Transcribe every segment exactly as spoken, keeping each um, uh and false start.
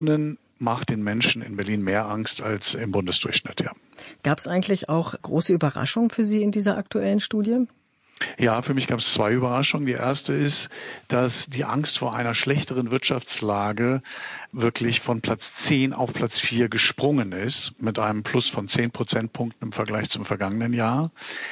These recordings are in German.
macht den Menschen in Berlin mehr Angst als im Bundesdurchschnitt, ja. Gab es eigentlich auch große Überraschungen für Sie in dieser aktuellen Studie? Ja, für mich gab es zwei Überraschungen. Die erste ist, dass die Angst vor einer schlechteren Wirtschaftslage wirklich von Platz zehn auf Platz vier gesprungen ist, mit einem Plus von zehn Prozentpunkten im Vergleich zum vergangenen Jahr.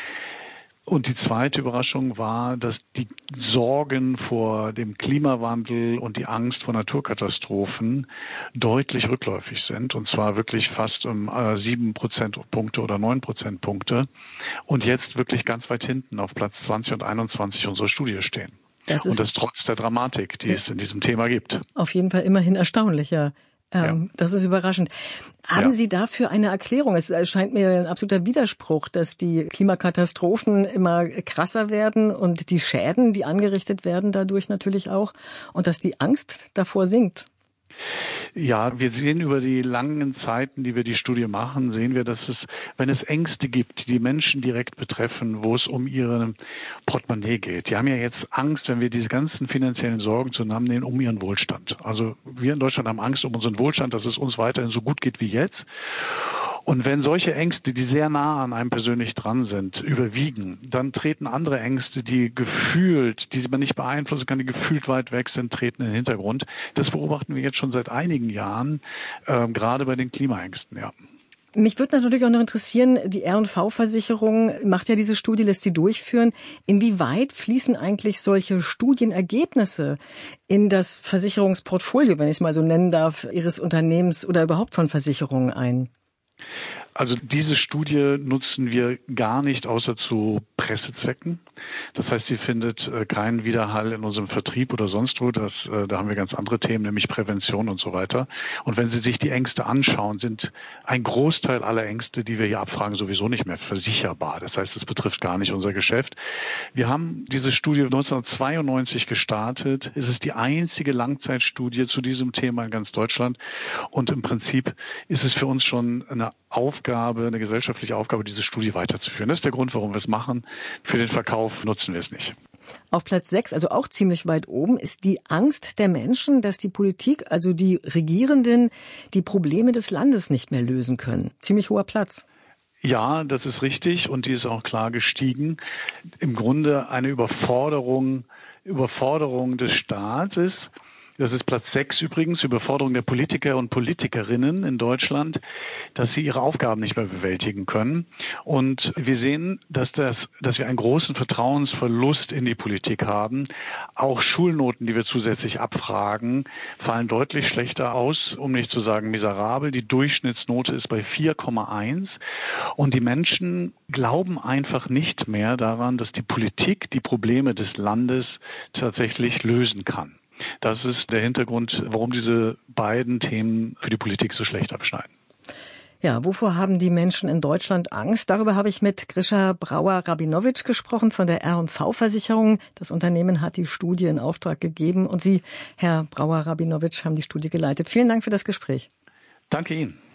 Und die zweite Überraschung war, dass die Sorgen vor dem Klimawandel und die Angst vor Naturkatastrophen deutlich rückläufig sind, und zwar wirklich fast um sieben Prozentpunkte oder neun Prozentpunkte und jetzt wirklich ganz weit hinten auf Platz zwanzig und einundzwanzig unserer Studie stehen. Das ist und das trotz der Dramatik, die ja. es in diesem Thema gibt. Auf jeden Fall immerhin erstaunlicher. Ähm, ja. Das ist überraschend. Haben ja. Sie dafür eine Erklärung? Es scheint mir ein absoluter Widerspruch, dass die Klimakatastrophen immer krasser werden und die Schäden, die angerichtet werden, dadurch natürlich auch, und dass die Angst davor sinkt. Ja, wir sehen über die langen Zeiten, die wir die Studie machen, sehen wir, dass es, wenn es Ängste gibt, die die Menschen direkt betreffen, wo es um ihre Portemonnaie geht. Die haben ja jetzt Angst, wenn wir diese ganzen finanziellen Sorgen zusammennehmen, um ihren Wohlstand. Also wir in Deutschland haben Angst um unseren Wohlstand, dass es uns weiterhin so gut geht wie jetzt. Und wenn solche Ängste, die sehr nah an einem persönlich dran sind, überwiegen, dann treten andere Ängste, die gefühlt, die man nicht beeinflussen kann, die gefühlt weit weg sind, treten in den Hintergrund. Das beobachten wir jetzt schon seit einigen Jahren, äh, gerade bei den Klimaängsten, ja. Mich würde natürlich auch noch interessieren, die R und V-Versicherung macht ja diese Studie, lässt sie durchführen. Inwieweit fließen eigentlich solche Studienergebnisse in das Versicherungsportfolio, wenn ich es mal so nennen darf, Ihres Unternehmens oder überhaupt von Versicherungen ein? Also diese Studie nutzen wir gar nicht außer zu Pressezwecken. Das heißt, sie findet äh, keinen Widerhall in unserem Vertrieb oder sonst wo. Das, äh, da haben wir ganz andere Themen, nämlich Prävention und so weiter. Und wenn Sie sich die Ängste anschauen, sind ein Großteil aller Ängste, die wir hier abfragen, sowieso nicht mehr versicherbar. Das heißt, es betrifft gar nicht unser Geschäft. Wir haben diese Studie neunzehnhundertzweiundneunzig gestartet. Es ist die einzige Langzeitstudie zu diesem Thema in ganz Deutschland. Und im Prinzip ist es für uns schon eine Aufgabe, eine gesellschaftliche Aufgabe, diese Studie weiterzuführen. Das ist der Grund, warum wir es machen. Für den Verkauf nutzen wir es nicht. Auf Platz sechs, also auch ziemlich weit oben, ist die Angst der Menschen, dass die Politik, also die Regierenden, die Probleme des Landes nicht mehr lösen können. Ziemlich hoher Platz. Ja, das ist richtig und die ist auch klar gestiegen. Im Grunde eine Überforderung, Überforderung des Staates. Das ist Platz sechs übrigens, Überforderung der Politiker und Politikerinnen in Deutschland, dass sie ihre Aufgaben nicht mehr bewältigen können. Und wir sehen, dass das, dass wir einen großen Vertrauensverlust in die Politik haben. Auch Schulnoten, die wir zusätzlich abfragen, fallen deutlich schlechter aus, um nicht zu sagen miserabel. Die Durchschnittsnote ist bei vier Komma eins. Und die Menschen glauben einfach nicht mehr daran, dass die Politik die Probleme des Landes tatsächlich lösen kann. Das ist der Hintergrund, warum diese beiden Themen für die Politik so schlecht abschneiden. Ja, wovor haben die Menschen in Deutschland Angst? Darüber habe ich mit Grisha Brauer-Rabinowitsch gesprochen von der R und V-Versicherung. Das Unternehmen hat die Studie in Auftrag gegeben und Sie, Herr Brauer-Rabinowitsch, haben die Studie geleitet. Vielen Dank für das Gespräch. Danke Ihnen.